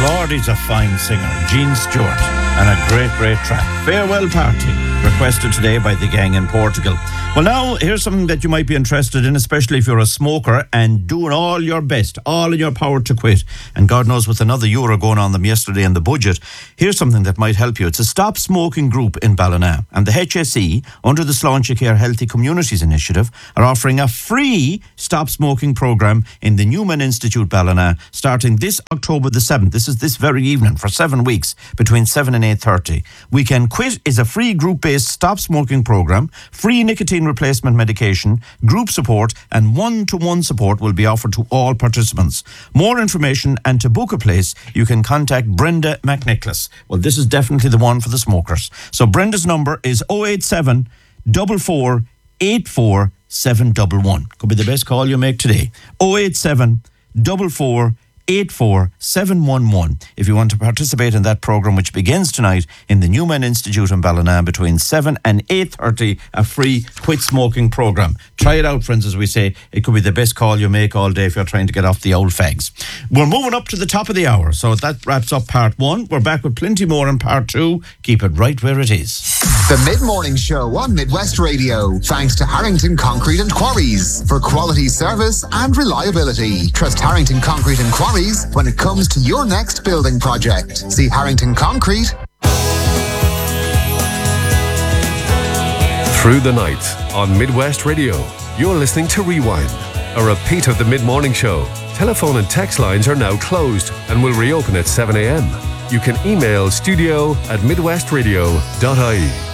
Lord, he's a fine singer, Gene Stewart, and a great track, Farewell Party, requested today by the gang in Portugal. Well, now, here's something that you might be interested in, especially if you're a smoker and doing all your best, all in your power to quit. And God knows, with another euro going on them yesterday in the budget, here's something that might help you. It's a stop smoking group in Ballina, and the HSE, under the Sláinte Care Healthy Communities Initiative, are offering a free stop smoking programme in the Newman Institute Ballina, starting this October the 7th. This is this very evening for 7 weeks, between 7 and 8:30. We Can Quit is a free group-based stop smoking programme, free nicotine replacement medication, group support and one-to-one support will be offered to all participants. More information and to book a place, you can contact Brenda McNicholas. Well, this is definitely the one for the smokers. So Brenda's number is 087 44 84 711. Could be the best call you make today. 087 44 84 711 if you want to participate in that programme, which begins tonight in the Newman Institute in Ballina between 7 and 8:30, a free quit smoking programme. Try it out, friends, as we say. It could be the best call you make all day if you're trying to get off the old fags. We're moving up to the top of the hour, so that wraps up part 1. We're back with plenty more in part 2. Keep it right where it is. The Mid-Morning Show on Midwest Radio, thanks to Harrington Concrete and Quarries. For quality service and reliability, trust Harrington Concrete and Quarries when it comes to your next building project. See Harrington Concrete. Through the night on Midwest Radio, you're listening to Rewind, a repeat of the Mid-Morning Show. Telephone and text lines are now closed and will reopen at 7 a.m. You can email studio@midwestradio.ie.